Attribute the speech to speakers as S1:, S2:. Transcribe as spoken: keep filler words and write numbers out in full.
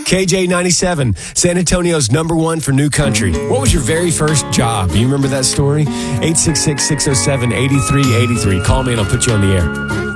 S1: K J ninety-seven, San Antonio's number one for new country. What was your very first job? You remember that story? eight six six, six oh seven, eight three eight three. Call me and I'll put you on the air.